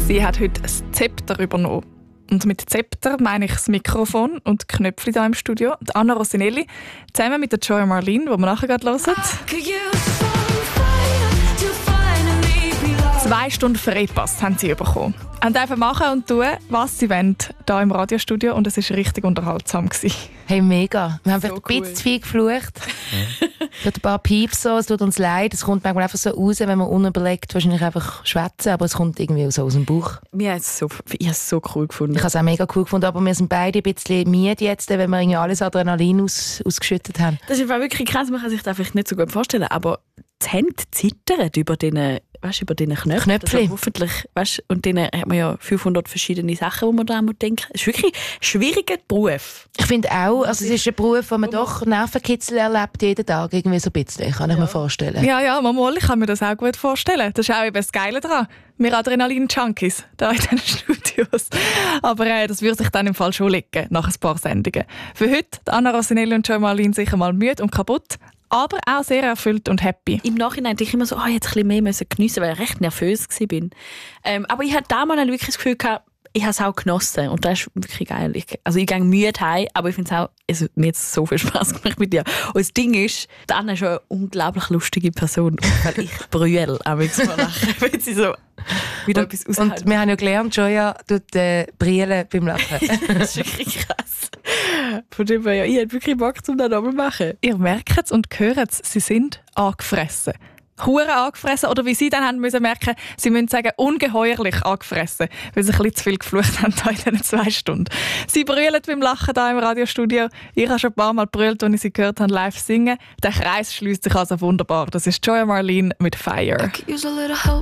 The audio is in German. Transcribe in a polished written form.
Sie hat heute das Zepter übernommen. Und mit Zepter meine ich das Mikrofon und die Knöpfe hier im Studio. Die Anna Rossinelli zusammen mit der Joya Marlene, die wir nachher gerade hören. 2 Stunden Freipass haben sie bekommen. Und einfach machen und tun, was sie wollen, hier im Radiostudio. Und es war richtig unterhaltsam. Hey, mega. Wir haben So vielleicht ein cool. bisschen zu viel geflucht. Ein paar Pieps, so. Es tut uns leid. Es kommt manchmal einfach so raus, wenn man unüberlegt wahrscheinlich einfach schwätzen, aber es kommt irgendwie so aus dem Bauch. Ich habe es so cool gefunden. Ich habe es auch mega cool gefunden, aber wir sind beide ein bisschen müde jetzt, wenn wir irgendwie alles Adrenalin ausgeschüttet haben. Das ist wirklich krass, man kann sich das vielleicht nicht so gut vorstellen, aber die Hände zittern über diesen Knöpfen. Knöpfchen. Also hoffentlich, weißt, und dann hat man ja 500 verschiedene Sachen, die man da denken muss. Es ist wirklich ein schwieriger Beruf. Ich finde auch, also es ist ein Beruf, wo man doch Nervenkitzel erlebt, jeden Tag, irgendwie so ein bisschen, kann ich mir vorstellen. Ja, Mama, ich kann mir das auch gut vorstellen. Das ist auch eben das Geile daran. Wir Adrenalin-Junkies hier in diesen Studios. Aber das würde sich dann im Fall schon legen, nach ein paar Sendungen. Für heute, die Anna Rossinelli und Joya Marlene sicher mal müde und kaputt, aber auch sehr erfüllt und happy. Im Nachhinein denke ich immer so, jetzt ein bisschen mehr geniessen, weil ich recht nervös war. Aber ich hatte damals wirklich das Gefühl gehabt, ich habe es auch genossen und das ist wirklich geil. Ich gehe müde heim, aber ich finde es auch, mir hat es so viel Spass gemacht mit dir. Und das Ding ist, die Anna ist eine unglaublich lustige Person, weil ich brülle auch vor Lachen, wenn sie so wieder etwas aushält. Und wir haben ja gelernt, Joya tut brillen beim Lachen. Das ist wirklich krass. Von dem her, ich hätte wirklich Bock, um das nochmal zu machen. Ihr merkt es und hört es, sie sind angefressen. Hure angefressen, oder wie sie dann haben müssen merken, sie müssen sagen, ungeheuerlich angefressen, weil sie ein bisschen zu viel geflucht haben in diesen 2 Stunden. Sie brüllen beim Lachen hier im Radiostudio. Ich habe schon ein paar Mal brüllt, als ich sie gehört habe, live singen. Der Kreis schließt sich also wunderbar. Das ist Joya Marlene mit Fire.